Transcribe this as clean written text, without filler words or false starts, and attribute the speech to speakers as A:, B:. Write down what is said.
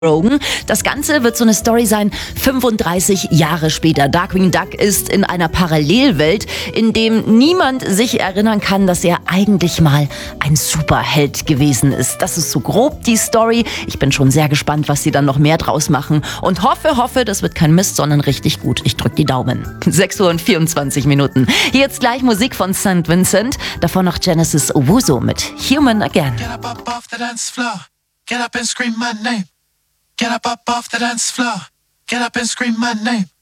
A: Rogan. Das Ganze wird so eine Story sein, 35 Jahre später. Darkwing Duck ist in einer Parallelwelt, in dem niemand sich erinnern kann, dass er eigentlich mal ein Superheld gewesen ist. Das ist so grob die Story. Ich bin schon sehr gespannt, was sie dann noch mehr draus machen und hoffe, das wird kein Mist, sondern richtig gut. Ich drück die Daumen. 6:24 Uhr. Hier jetzt gleich Musik von St. Vincent, davor noch Genesis Owusu mit Human Again.
B: Get up off the dance floor. Get up and scream my name. Get up off the dance floor. Get up and scream my name.